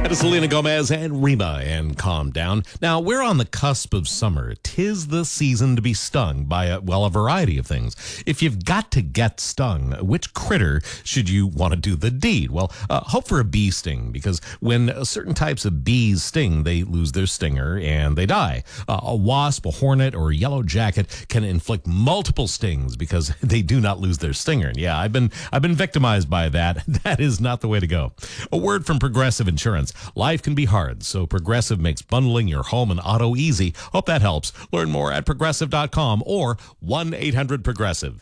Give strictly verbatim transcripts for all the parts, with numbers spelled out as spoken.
That is Selena Gomez and Rema and Calm Down. Now, we're on the cusp of summer. 'Tis the season to be stung by, a, well, a variety of things. If you've got to get stung, which critter should you want to do the deed? Well, uh, hope for a bee sting, because when certain types of bees sting, they lose their stinger and they die. Uh, a wasp, a hornet, or a yellow jacket can inflict multiple stings because they do not lose their stinger. And yeah, I've been I've been victimized by that. That is not the way to go. A word from Progressive Insurance. Life can be hard, so Progressive makes bundling your home and auto easy. Hope that helps. Learn more at progressive dot com or one eight hundred progressive.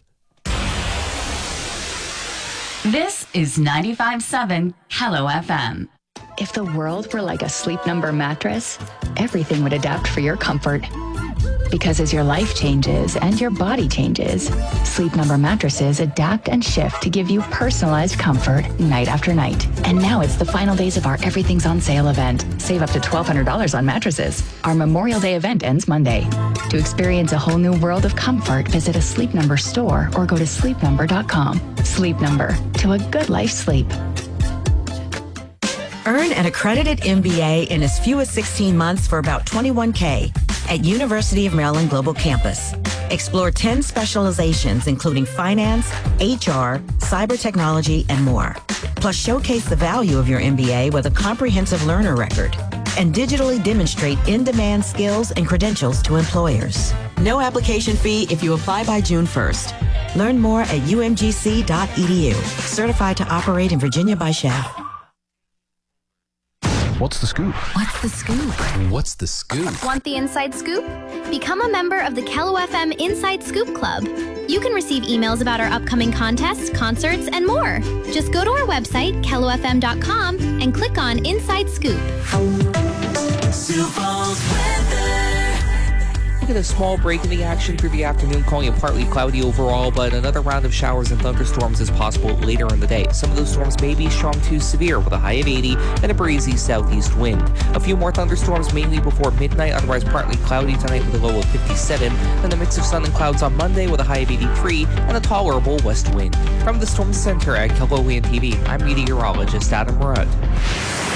This is ninety-five point seven Hello F M. If the world were like a Sleep Number mattress, everything would adapt for your comfort. Because as your life changes and your body changes, Sleep Number mattresses adapt and shift to give you personalized comfort night after night. And now it's the final days of our Everything's on Sale event. Save up to twelve hundred dollars on mattresses. Our Memorial Day event ends Monday. To experience a whole new world of comfort, visit a Sleep Number store or go to sleep number dot com. Sleep Number, to a good life sleep. Earn an accredited M B A in as few as sixteen months for about twenty-one K at University of Maryland Global Campus. Explore ten specializations, including finance, H R, cyber technology, and more. Plus, showcase the value of your M B A with a comprehensive learner record and digitally demonstrate in-demand skills and credentials to employers. No application fee if you apply by June first. Learn more at u m g c dot e d u. Certified to operate in Virginia by S H A. What's the scoop? What's the scoop? What's the scoop? Want the inside scoop? Become a member of the Kello F M Inside Scoop Club. You can receive emails about our upcoming contests, concerts, and more. Just go to our website, kello f m dot com, and click on Inside Scoop. Look at a small break in the action for the afternoon, calling it partly cloudy overall, but another round of showers and thunderstorms is possible later in the day. Some of those storms may be strong to severe with a high of eighty and a breezy southeast wind. A few more thunderstorms mainly before midnight, otherwise partly cloudy tonight with a low of fifty-seven. Then a mix of sun and clouds on Monday with a high of eighty-three and a tolerable west wind. From the Storm Center at Kello Land T V, I'm meteorologist Adam Rudd.